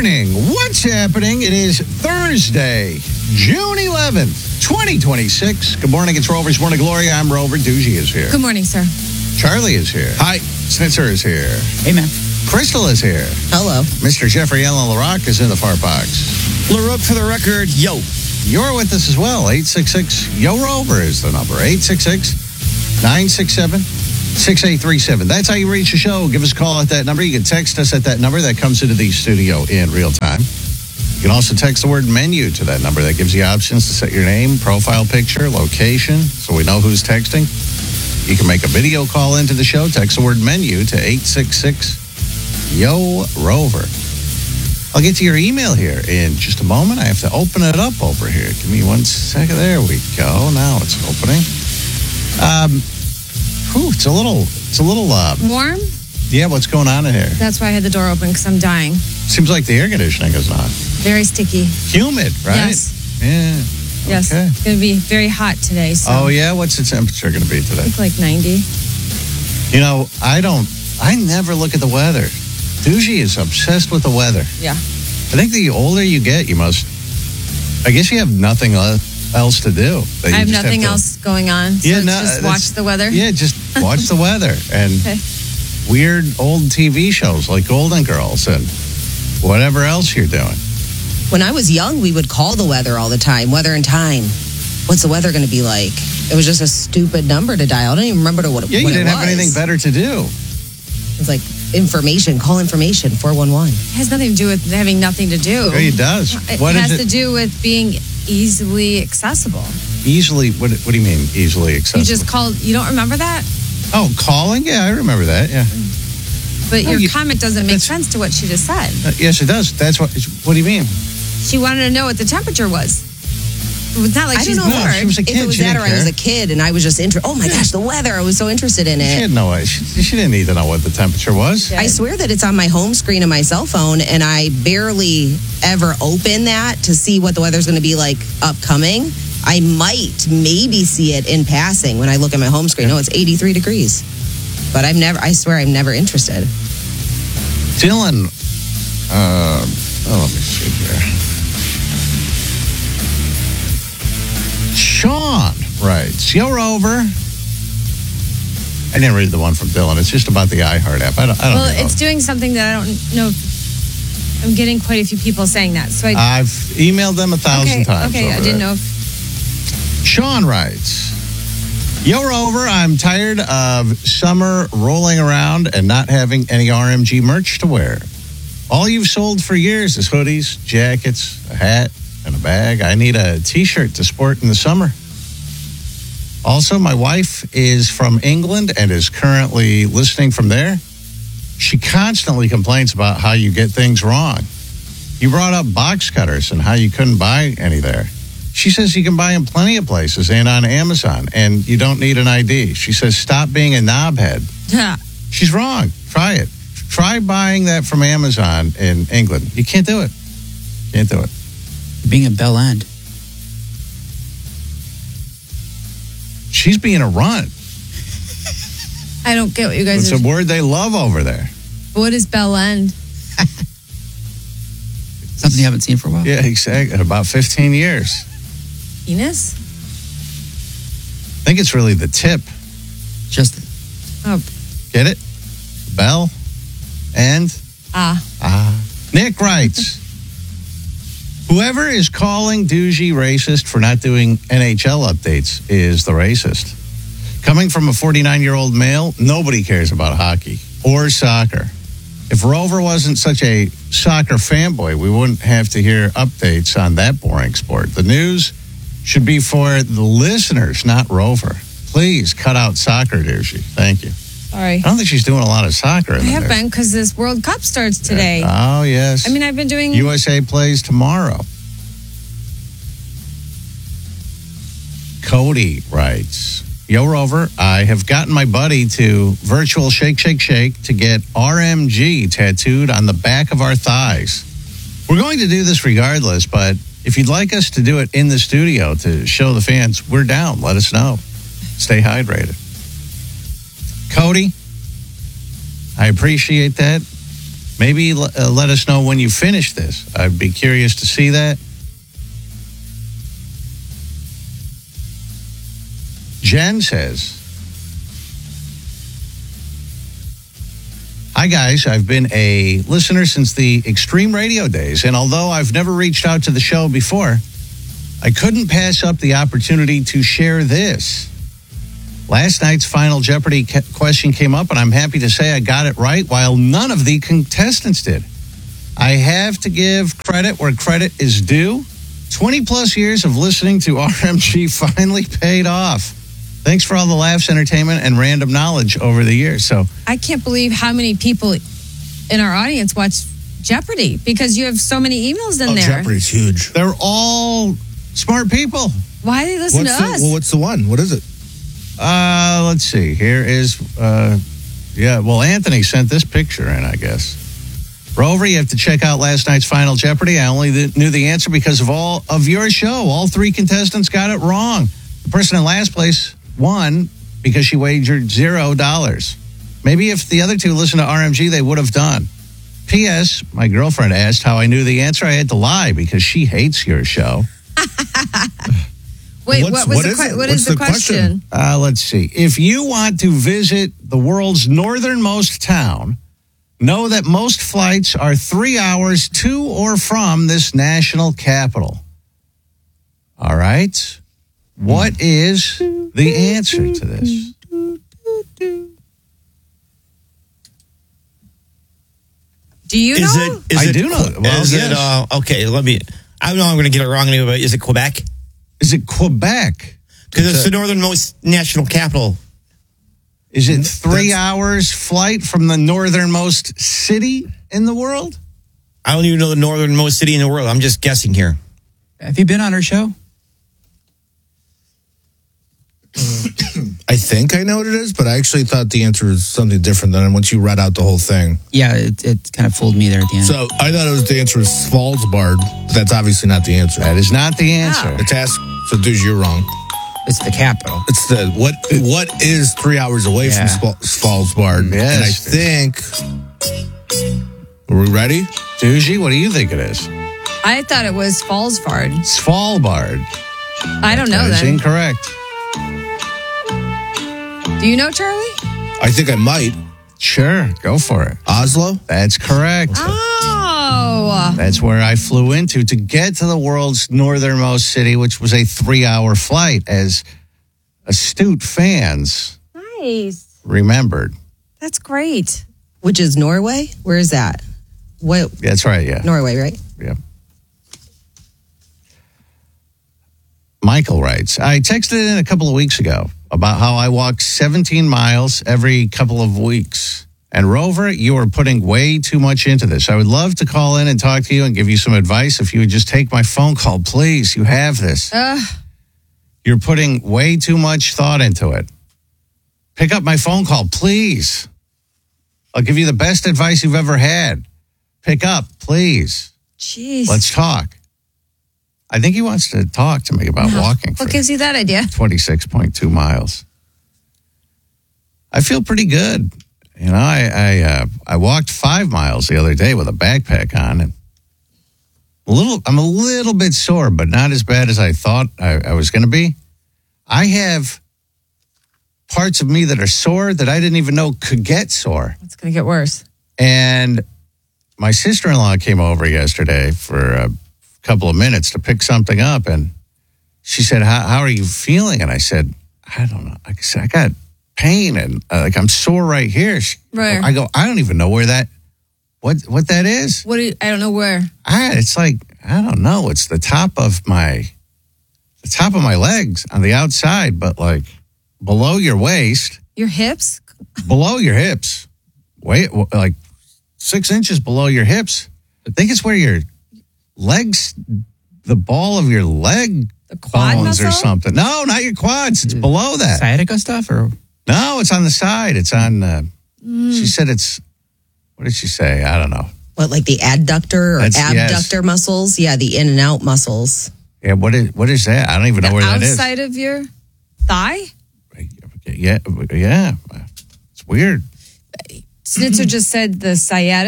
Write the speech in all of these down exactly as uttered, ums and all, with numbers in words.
morning. What's happening? It is Thursday, June eleventh, twenty twenty-six. Good morning. It's Rover's Morning Glory. I'm Rover. Doogie is here. Good morning, sir. Charlie is here. Hi. Snitzer is here. Hey, man. Crystal is here. Hello. Mister Jeffrey Allen LaRock is in the far box. LaRock for the record. Yo. You're with us as well. eight six six, Y O Rover is the number. eight six six, nine six seven, six eight three seven. That's how you reach the show. Give us a call at that number. You can text us at that number. That comes into the studio in real time. You can also text the word menu to that number. That gives you options to set your name, profile picture, location, so we know who's texting. You can make a video call into the show. Text the word menu to eight six six, Y O Rover. I'll get to your email here in just a moment. I have to open it up over here. Give me one second. There we go. Now it's opening. Um, whew, it's a little, it's a little, uh, Warm? yeah, what's going on in here? That's why I had the door open, because I'm dying. Seems like the air conditioning is on. Very sticky. Humid, right? Yes. Yeah. Yes. Okay. It's going to be very hot today. So Oh, yeah? What's the temperature going to be I today? think like ninety. You know, I don't, I never look at the weather. Doogie is obsessed with the weather. Yeah. I think the older you get, you must, I guess you have nothing el- else to do. That you I have just nothing to- else going on. So Yeah, it's no, just that's- watch the weather. Yeah, just watch the weather and Okay. weird old T V shows like Golden Girls and whatever else you're doing. When I was young, we would call the weather all the time. Weather and time. What's the weather going to be like? It was just a stupid number to dial. I don't even remember what, Yeah, you what it didn't have was. anything better to do. It's like information. Call information. four one one. It has nothing to do with having nothing to do. Yeah, it does. It What has is to it? do with being easily accessible. Easily, what, what do you mean easily accessible? You just called, you don't remember that? Oh, calling? Yeah, I remember that. Yeah. But Oh, your you- comment doesn't make that's- sense to what she just said. Uh, yes, it does. That's what, what do you mean? She wanted to know what the temperature was. It's not like I she's don't know No, bored. she was a if kid. it was She that didn't or I was care. a kid and I was just interested. Oh my gosh, the weather. I was so interested in She it. had no she, she didn't need to know what the temperature was. Yeah. I swear that it's on my home screen of my cell phone, and I barely ever open that to see what the weather's going to be like upcoming. I might maybe see it in passing when I look at my home screen. Oh, it's eighty-three degrees. But I'm never, I swear I'm never interested. Dylan, uh, oh, let me see here. Sean writes, Yo Rover. I didn't read the one from Dylan. It's just about the iHeart app. I don't, I don't Well, know. it's doing something that I don't know. If, I'm getting quite a few people saying that. So I. I've emailed them a thousand okay, times. okay. over I didn't there. know if. Sean writes, Yo Rover, I'm tired of summer rolling around and not having any R M G merch to wear. All you've sold for years is hoodies, jackets, a hat, and a bag. I need a t-shirt to sport in the summer. Also, my wife is from England and is currently listening from there. She constantly complains about how you get things wrong. You brought up box cutters and how you couldn't buy any there. She says you can buy them plenty of places and on Amazon, and you don't need an I D. She says, stop being a knobhead. She's wrong. Try it. Try buying that from Amazon in England. You can't do it. Can't do it. Being at Bell End. She's being a runt. I don't get what you guys It's are. a word they love over there. What is Bell End? Something you haven't seen for a while. Yeah, exactly. About fifteen years. Penis? I think it's really the tip. Just Oh, Get it? Bell? And? ah. Ah. Nick writes, whoever is calling Doogie racist for not doing N H L updates is the racist. Coming from a forty-nine-year-old male, nobody cares about hockey or soccer. If Rover wasn't such a soccer fanboy, we wouldn't have to hear updates on that boring sport. The news should be for the listeners, not Rover. Please cut out soccer, Doogie. Thank you. Sorry. I don't think she's doing a lot of soccer in I the have news. been because this World Cup starts today. Oh, yes. I mean, I've been doing. U S A plays tomorrow. Cody writes, Yo, Rover, I have gotten my buddy to virtual shake, shake, shake to get R M G tattooed on the back of our thighs. We're going to do this regardless, but if you'd like us to do it in the studio to show the fans, we're down. Let us know. Stay hydrated. Cody, I appreciate that. Maybe uh, let us know when you finish this. I'd be curious to see that. Jen says, hi, guys. I've been a listener since the Extreme Radio days, and although I've never reached out to the show before, I couldn't pass up the opportunity to share this. Last night's Final Jeopardy question came up, and I'm happy to say I got it right, while none of the contestants did. I have to give credit where credit is due. twenty-plus years of listening to R M G finally paid off. Thanks for all the laughs, entertainment, and random knowledge over the years. So I can't believe how many people in our audience watch Jeopardy because you have so many emails in oh, there. Jeopardy's huge. they're all smart people. Why do they listen What's to the, us? well, what's the one? What is it? Uh, let's see. Here is, uh, yeah, well, Anthony sent this picture in, I guess. Rover, you have to check out last night's Final Jeopardy. I only th- knew the answer because of all of your show. All three contestants got it wrong. The person in last place won because she wagered zero dollars. Maybe if the other two listened to R M G, they would have done. P S. My girlfriend asked how I knew the answer. I had to lie because she hates your show. Wait, What's- what was what the is que- it? what What's is the, the question? question? Uh, let's see. If you want to visit the world's northernmost town, know that most flights are three hours to or from this national capital. All right. What is the answer to this? Do you Is know? it? Is I it, do know. Well, is yes. it? Uh, okay, let me. I know I'm going to get it wrong anyway. But is it Quebec? Is it Quebec? Because it's It's a- the northernmost national capital. Is it three That's- hours flight from the northernmost city in the world? I don't even know the northernmost city in the world. I'm just guessing here. Have you been on our show? I think I know what it is, but I actually thought the answer was something different than once you read out the whole thing. Yeah, it, it kind of fooled me there at the end. So I thought it was the answer was Svalbard, but that's obviously not the answer. That is not the answer. It's ask. So, dude, you're wrong. It's the capital. It's the what? What is three hours away Yeah. from Sval- Svalbard? Yes. And I think. Are we ready? Doogie, what do you think it is? I thought it was Fallsford. Svalbard. I don't know That is then. incorrect. Do you know, Charlie? I think I might. Sure, go for it. Oslo. That's correct. Oh. That's where I flew into to get to the world's northernmost city, which was a three-hour flight, as astute fans Nice. remembered. That's great. Which is Norway? Where is that? What? That's right, yeah. Norway, right? Yeah. Michael writes, I texted in a couple of weeks ago about how I walk seventeen miles every couple of weeks. And Rover, you are putting way too much into this. I would love to call in and talk to you and give you some advice. If you would just take my phone call, please. You have this. Uh, You're putting way too much thought into it. Pick up my phone call, please. I'll give you the best advice you've ever had. Pick up, please. jeez. Let's talk. I think he wants to talk to me about No. walking for What gives you that idea? twenty-six point two miles. I feel pretty good. You know, I I, uh, I walked five miles the other day with a backpack on, and a little. I'm a little bit sore, but not as bad as I thought I, I was going to be. I have parts of me that are sore that I didn't even know could get sore. It's going to get worse. And my sister-in-law came over yesterday for a couple of minutes to pick something up, and she said, "How, how are you feeling?" And I said, "I don't know." I said, "I got pain and uh, like I'm sore right here." She, Where? I go, "I don't even know where that what what that is." What do you, I don't know where. I, it's like I don't know. It's the top of my the top of my legs on the outside, but like below your waist, Your hips? below your hips, wait, like six inches below your hips. I think it's where your legs, the ball of your leg The quad bones muscle? or something. No, not your quads. It's below that. Sciatica stuff or No, it's on the side. It's on. Uh, Mm. She said it's. What did she say? I don't know. What, like the adductor or That's- yes. abductor muscles? Yeah, the in and out muscles. Yeah, what is what is that? I don't even know The where that is. outside of your thigh? Yeah, yeah. It's weird. Snitzer just said the sciatic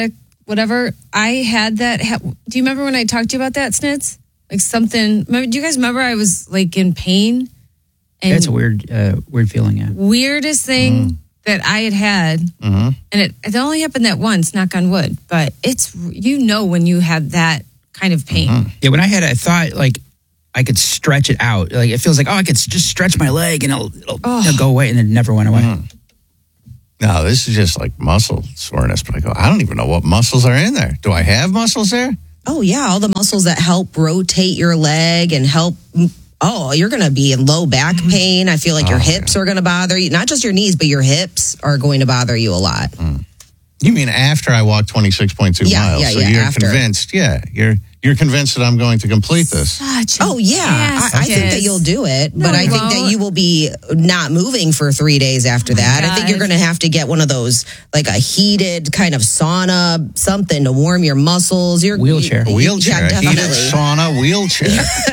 whatever. I had that. Ha- do you remember when I talked to you about that, Snitz? Like something. Remember, do you guys remember I was like in pain? And It's a weird, uh, weird feeling. Yeah. weirdest thing Mm. that I had had, Mm-hmm. and it, it only happened that once. Knock on wood. But it's you know when you have that kind of pain. Mm-hmm. Yeah. When I had it, I thought like I could stretch it out. Like it feels like, oh, I could just stretch my leg and it'll, it'll, Oh. it'll go away, and it never went away. Mm. No, this is just like muscle soreness. But I go, I don't even know what muscles are in there. Do I have muscles there? Oh, yeah. All the muscles that help rotate your leg and help. Oh, you're going to be in low back pain. I feel like your Oh, hips are going to bother you. Not just your knees, but your hips are going to bother you a lot. You mean after I walk twenty-six point two Yeah, miles? yeah, so yeah, you're after. convinced, yeah. You're you're convinced that I'm going to complete this. Such. Oh, yeah. I, I think that you'll do it. No, but I you think that won't. you will be not moving for three days after Oh my that. I think you're God. going to have to get one of those, like a heated kind of sauna, something to warm your muscles. Your Wheelchair. A wheelchair, Yeah, a heated definitely. sauna wheelchair.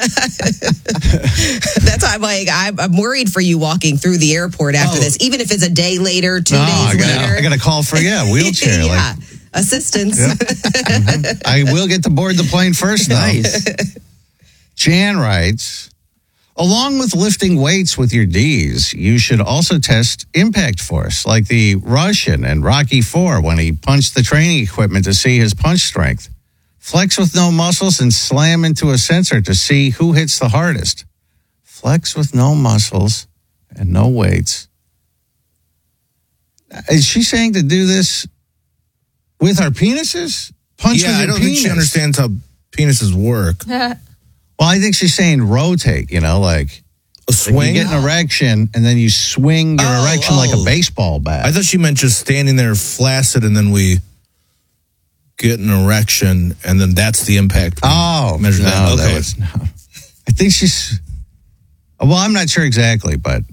That's why I'm like, I'm, I'm worried for you walking through the airport after Oh. this, even if it's a day later, two No, days I gotta, later. I got to call for, yeah, wheelchair. yeah, Like, assistance. I will get to board the plane first, though. Nice. Jan writes, along with lifting weights with your D's, you should also test impact force, like the Russian and Rocky Four when he punched the training equipment to see his punch strength. Flex with no muscles and slam into a sensor to see who hits the hardest. Flex with no muscles and no weights. Is she saying to do this with our penises? Punch Yeah, with I your don't penis? think she understands how penises work. Well, I think she's saying rotate, you know, like, A like swing? you get an erection and then you swing your Oh, erection like a oh. baseball bat. I thought she meant just standing there flaccid and then we get an erection and then that's the impact. we oh, measure no, that. that Okay. was, no. I think she's, well, I'm not sure exactly, but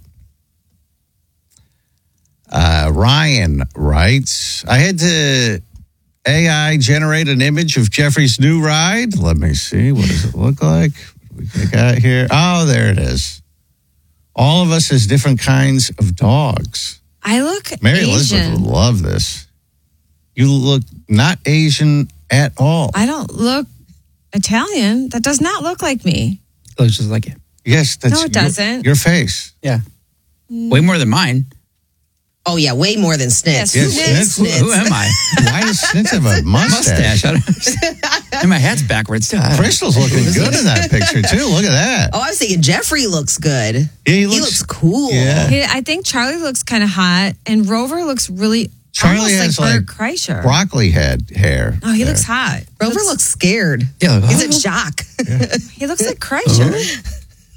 uh, Ryan writes, I had to A I generate an image of Jeffrey's new ride. Let me see. What does it look like? What do we got here? Oh, there it is. All of us as different kinds of dogs. I look Mary Elizabeth Asian. would love this. You look not Asian at all. I don't look Italian. That does not look like me. Looks just like it. Yes, that's No, it your- doesn't. Your, face. Yeah. Way more than mine. Oh, yeah, way more than snits. Yes, Yes, snits. snits. Who am I? Why does Snitz have a mustache? Mustache. I don't and my hat's backwards too. Crystal's looking good in that picture too. Look at that. Oh, I was thinking Jeffrey looks good. Yeah, he He looks. looks cool. Yeah. He- I think Charlie looks kind of hot, and Rover looks really Charlie almost has like like Bert Kreischer. broccoli head hair. Oh, he there. looks hot. Rover looks scared. Yeah. He's in shock. He looks like Kreischer.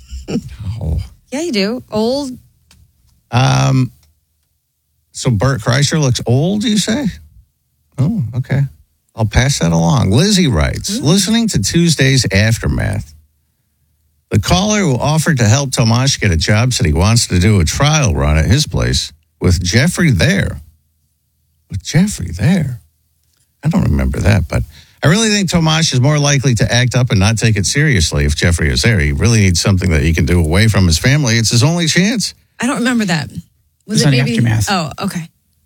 Oh. Yeah, you do. Old. Um. So Bert Kreischer looks old. You say? Oh, okay. I'll pass that along. Lizzie writes, listening to Tuesday's Aftermath. The caller who offered to help Tomash get a job said he wants to do a trial run at his place with Jeffrey there. With Jeffrey there? I don't remember that, but I really think Tomash is more likely to act up and not take it seriously if Jeffrey is there. He really needs something that he can do away from his family. It's his only chance. I don't remember that. Was It's it on the maybe? Aftermath. Oh, okay.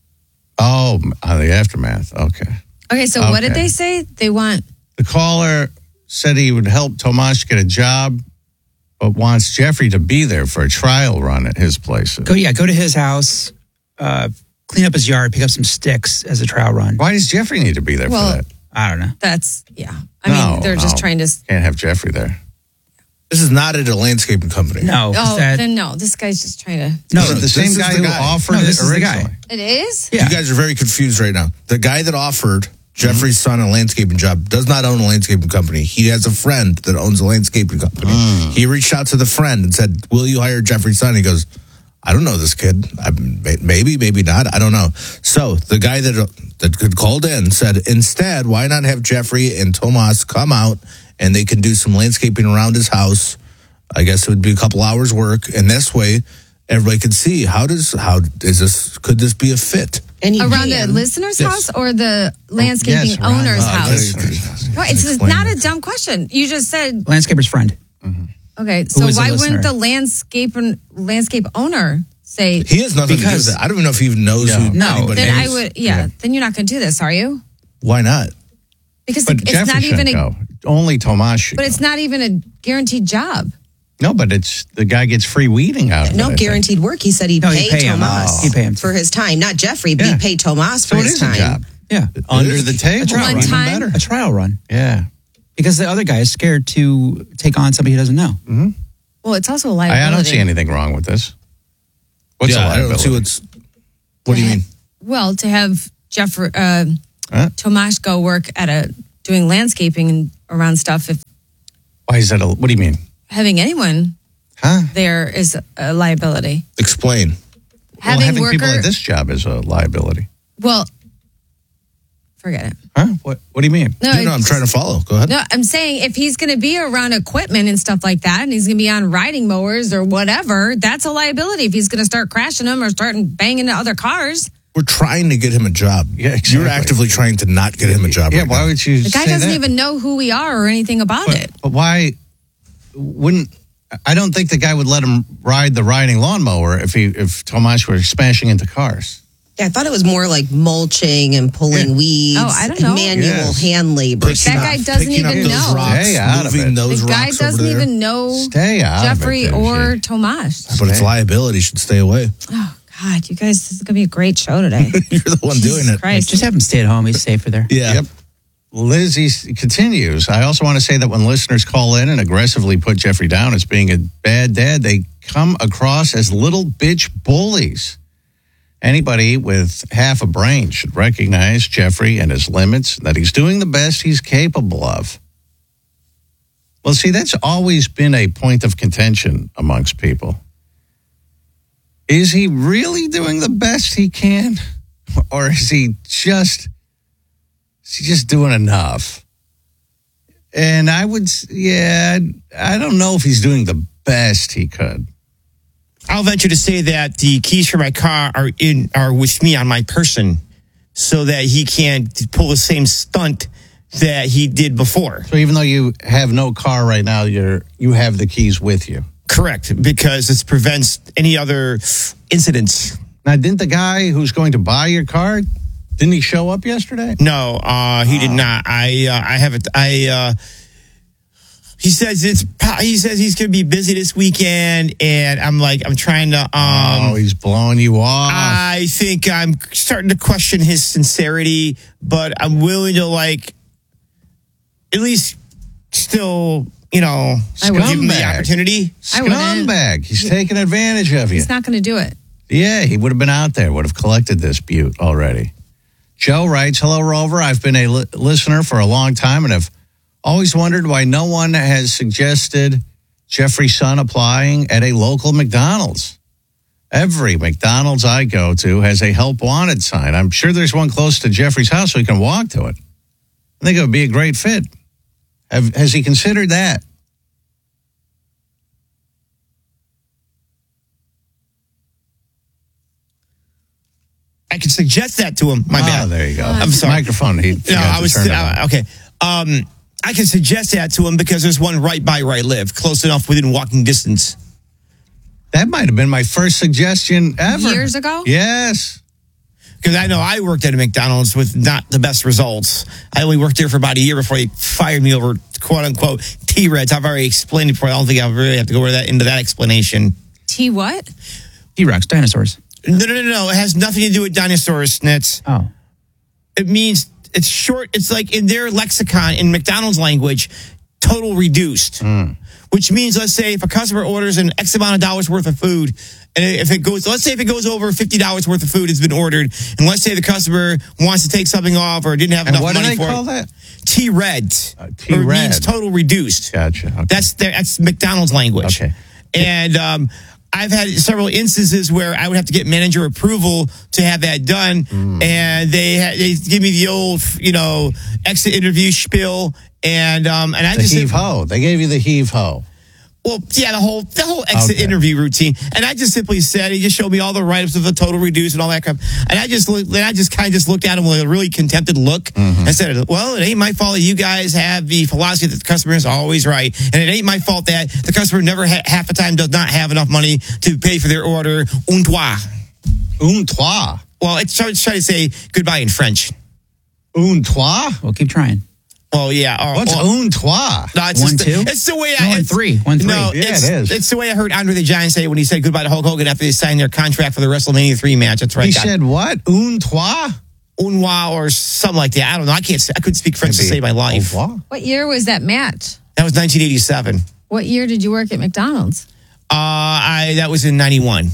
Oh, on the Aftermath. Okay. Okay, so what did Okay. they say? They want. The caller said he would help Tomash get a job, but wants Jeffrey to be there for a trial run at his place. Go yeah, go to his house, uh, clean up his yard, pick up some sticks as a trial run. Why does Jeffrey need to be there Well, for that? I don't know. That's yeah. I No, mean, they're just no. trying to. Can't have Jeffrey there. This is not at a landscaping company. No. Oh, is that, then no. This guy's just trying to. no, Is it the this same is guy the who guy. offered No, it this is the guy. originally. It is. Yeah. You guys are very confused right now. The guy that offered Jeffrey's son a landscaping job does not own a landscaping company. He has a friend that owns a landscaping company. He reached out to the friend and said, will you hire Jeffrey's son? He goes, I don't know this kid. I, maybe, maybe not. I don't know. So the guy that that could called in said, instead, why not have Jeffrey and Tomas come out and they can do some landscaping around his house. I guess it would be a couple hours work. And this way, everybody could see how does, how is this, could this be a fit? And he Around can. the listener's Yes. house or the landscaping Yes, around owner's the house? listener's house. No, it's Explain not a that. dumb question. You just said Landscaper's friend. okay. So is a why listener? wouldn't the landscape landscape owner say? He has nothing to do Because- with it. I don't even know if he even knows No. who No, anybody Then is. I would. Yeah, Then you're not going to do this, are you? Why not? Because But it's Jeffrey not even shouldn't a, go. Only Tomas should but go. it's not even a guaranteed job. No, but it's the guy gets free weeding out of it. I No think. guaranteed work. He said he'd No, pay, he'd pay him. Tomas He'd pay him. for his time. Not Jeffrey, but Yeah. he'd pay Tomas So for it his is a time. job. Yeah. Under the table. trial One even time. better. A trial run. Yeah. Because the other guy is scared to take on somebody he doesn't know. Well, it's also a I, liability. I don't see anything wrong with this. What's yeah, a I don't liability? see what's. What do you mean? Well, to have Jeffrey uh, Huh? Tomas go work at a doing landscaping and around stuff. If Why is that a, what do you mean? having anyone Huh? there is a liability. Explain. Well, Having having worker, people at this job is a liability. well, forget it. Huh? What What do you mean? No, No, no, I'm it's- trying to follow. Go ahead. No, I'm saying if he's going to be around equipment and stuff like that, and he's going to be on riding mowers or whatever, that's a liability. If he's going to start crashing them or starting banging into other cars, We're trying to get him a job. Yeah, exactly. You're actively trying to not get him a job. Yeah, right why now. would you the guy say doesn't that? even know who we are or anything about But, it. but why wouldn't I don't think the guy would let him ride the riding lawnmower if he if Tomas were smashing into cars. Yeah, I thought it was more like mulching and pulling Yeah. weeds. Oh, I don't know. Manual Yes. hand labor. Picking That up- guy doesn't Picking up even those know. Rocks, Stay out of moving it. those The guy rocks over doesn't there. even know Stay out Jeffrey of it, or Digi. Tomas. But it's liability. Should stay away. Oh, God, you guys, this is going to be a great show today. You're the one doing Jesus it. Christ. Just have him stay at home. He's safer there. Yeah. Yep. Lizzie s- continues. I also want to say that when listeners call in and aggressively put Jeffrey down as being a bad dad, they come across as little bitch bullies. Anybody with half a brain should recognize Jeffrey and his limits, that he's doing the best he's capable of. Well, see, that's always been a point of contention amongst people. Is he really doing the best he can? Or is he just, is he just doing enough? And I would, s- yeah, I don't know if he's doing the best he could. I'll venture to say that the keys for my car are in are with me on my person, so that he can't pull the same stunt that he did before. So even though you have no car right now, you're you have the keys with you. Correct, because it prevents any other incidents. Now, didn't the guy who's going to buy your car, didn't he show up yesterday? No, uh, he did not. I uh, I haven't. I. Uh, he says it's. po- He says he's going to be busy this weekend, and I'm like, I'm trying to. Um, oh, he's blowing you off. I think I'm starting to question his sincerity, but I'm willing to like, at least still, you know, I give him the Scumbag. opportunity. I wouldn't. Scumbag. He's taking advantage of you. He's not going to do it. Yeah, he would have been out there, would have collected this butte already. Joe writes, hello, Rover. I've been a li- listener for a long time and have always wondered why no one has suggested Jeffrey's son applying at a local McDonald's. Every McDonald's I go to has a help wanted sign. I'm sure there's one close to Jeffrey's house so he can walk to it. I think it would be a great fit. Have, has he considered that? I can suggest that to him. My oh, bad. there you go. I'm sorry. Microphone. He No, forgot I to was turn it on. uh, okay. Um, I can suggest that to him because there's one right by where I live, close enough within walking distance. That might have been my first suggestion ever. Years ago? Yes. Because I know I worked at a McDonald's with not the best results. I only worked there for about a year before they fired me over quote unquote T-Reds. I've already explained it before. I don't think I really have to go over that into that explanation. T what? T-Rex, dinosaurs. No, no, no, no. It has nothing to do with dinosaurs, Snitz. Oh. It means it's short. It's like in their lexicon, in McDonald's language, total reduced. Which means, let's say, if a customer orders an X amount of dollars worth of food, and if it goes, let's say if it goes over fifty dollars worth of food has been ordered, and let's say the customer wants to take something off or didn't have And enough what do money they for call it. that? T-Red. Uh, Or it T-Red. means total reduced. Gotcha. Okay. That's their, that's McDonald's language. Okay. And um, I've had several instances where I would have to get manager approval to have that done, Mm. and they ha- they give me the old, you know, exit interview spiel, and um, and I the just heave ho. They gave you the heave ho. well, yeah, the whole the whole exit Okay. interview routine, and I just simply said he just showed me all the write-ups of the total reduce and all that crap, and I just looked, and I just kind of just looked at him with a really contempted look Mm-hmm. and said, "Well, it ain't my fault that you guys have the philosophy that the customer is always right, and it ain't my fault that the customer never ha- half the time does not have enough money to pay for their order." Un toi. Un toi. Well, it's trying, it's trying to say goodbye in French. Un toi? We'll keep trying. Oh, yeah. Or, What's or, un toi? No, it's One, just, two? It's the way No, I. one, it's- three. One, three. No, Yeah, it's, it is. It's the way I heard Andre the Giant say it when he said goodbye to Hulk Hogan after they signed their contract for the WrestleMania three match. That's right. He God. said what? Un toi? Unwa or something like that. I don't know. I can't. say- I couldn't speak French to Maybe save my life. au revoir? What year was that match? That was nineteen eighty-seven. What year did you work at McDonald's? Uh, I that was in ninety-one.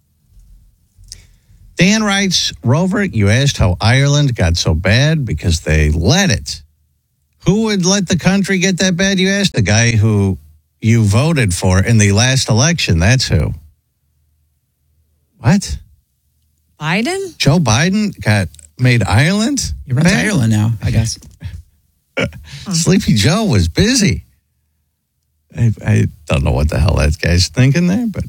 Dan writes, Rover, you asked how Ireland got so bad because they let it. Who would let the country get that bad, you asked? The guy who you voted for in the last election. That's who. What? Biden? Joe Biden got made Ireland? You run to bad? Ireland now, I guess. Sleepy Joe was busy. I, I don't know what the hell that guy's thinking there, but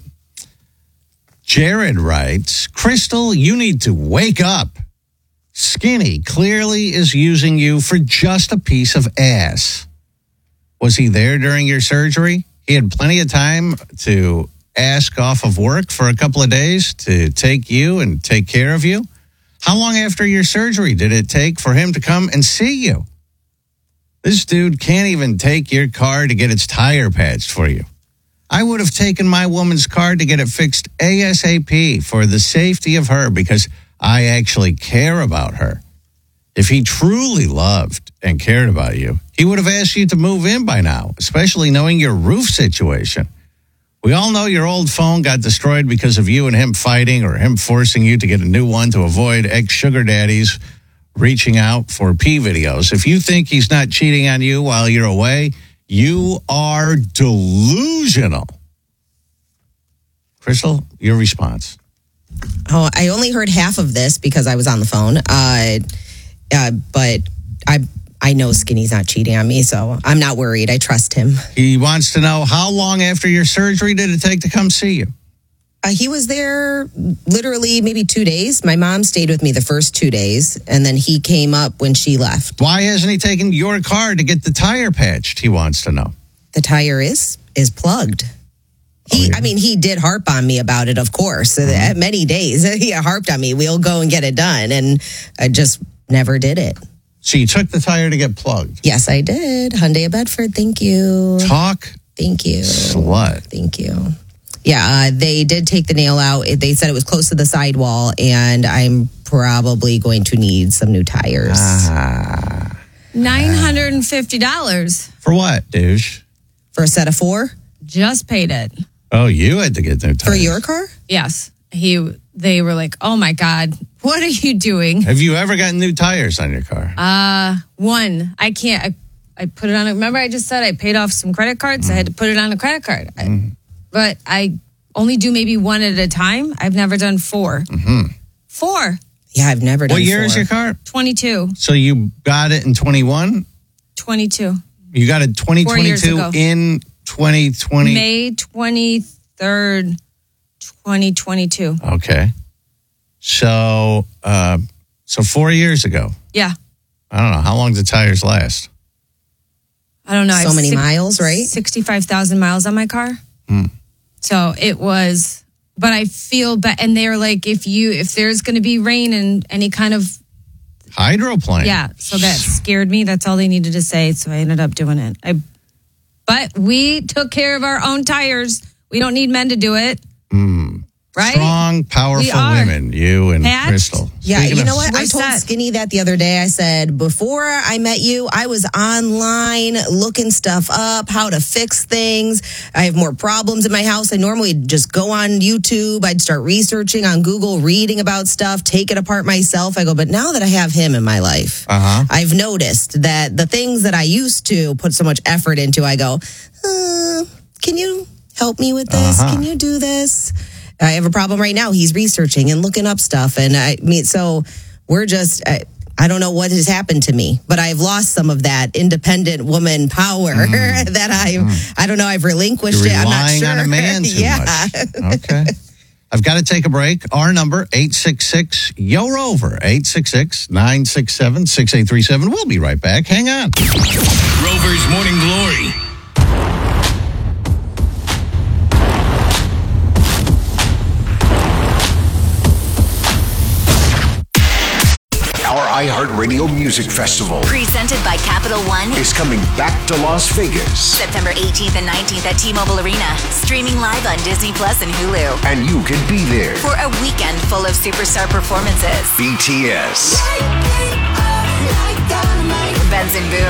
Jared writes, Crystal, you need to wake up. Skinny clearly is using you for just a piece of ass. Was he there during your surgery? He had plenty of time to ask off of work for a couple of days to take you and take care of you. How long after your surgery did it take for him to come and see you? This dude can't even take your car to get its tire patched for you. I would have taken my woman's car to get it fixed ASAP for the safety of her because I actually care about her. If he truly loved and cared about you, he would have asked you to move in by now, especially knowing your roof situation. We all know your old phone got destroyed because of you and him fighting or him forcing you to get a new one to avoid ex-sugar daddies reaching out for P videos. If you think he's not cheating on you while you're away, you are delusional. Crystal, your response. Oh, I only heard half of this because I was on the phone. Uh, uh, but I I know Skinny's not cheating on me, so I'm not worried. I trust him. He wants to know how long after your surgery did it take to come see you? Uh, he was there literally maybe two days. My mom stayed with me the first two days, and then he came up when she left. Why hasn't he taken your car to get the tire patched? He wants to know. The tire is is plugged. He, I mean, he did harp on me about it, of course. Uh, Many days he harped on me. We'll go and get it done, and I just never did it. So you took the tire to get plugged. Yes, I did. Hyundai of Bedford. Thank you. Talk Thank you. slut. Thank you. Yeah, uh, they did take the nail out. It- They said it was close to the sidewall, and I'm probably going to need some new tires. Ah. nine hundred fifty dollars. For what, douche? For a set of four? Just paid it. Oh, you had to get new tires. For your car? Yes. He they were like, "Oh my god, what are you doing?" Have you ever gotten new tires on your car? Uh, one. I can't I, I put it on a, remember I just said I paid off some credit cards. I had to put it on a credit card. I, but I only do maybe one at a time. I've never done four. Mm-hmm. Four. Yeah, I've never done What year four. is your car? twenty-two. So you got it in twenty-one? twenty-two. You got it twenty years twenty-two ago. in twenty twenty? May twenty-third, twenty twenty-two. Okay. So, uh, so four years ago. Yeah. I don't know. How long did tires last? I don't know. I So have many six- miles, right? sixty-five thousand miles on my car. Hmm. So it was, but I feel bad. And they're like, if you, if there's going to be rain and any kind of, Hydroplane. yeah. So that scared me. That's all they needed to say. So I ended up doing it. I, but we took care of our own tires. We don't need men to do it. Mm. Right? Strong, powerful We are. women. You and Patched. Crystal. Yeah, Speaking you of- know what? I What's told that? Skinny that the other day. I said, before I met you, I was online looking stuff up, how to fix things. I have more problems in my house. I normally just go on YouTube. I'd start researching on Google, reading about stuff, take it apart myself. I go, but now that I have him in my life, Uh-huh. I've noticed that the things that I used to put so much effort into, I go, uh, can you help me with this? Uh-huh. Can you do this? I have a problem right now. He's researching and looking up stuff. And I mean, so we're just, I, I don't know what has happened to me, but I've lost some of that independent woman power that I, I don't know, I've relinquished You're it. I'm not relying sure. on a man too yeah. much. Okay. I've got to take a break. Our number, eight six six, Y O R O V E R, eight six six, nine six seven, six eight three seven. We'll be right back. Hang on. Rover's Morning Glory. Our iHeartRadio Radio Music Festival Presented by Capital One. is coming back to Las Vegas. September eighteenth and nineteenth at T-Mobile Arena. Streaming live on Disney Plus and Hulu. And you can be there. For a weekend full of superstar performances. B T S. Benson Boone.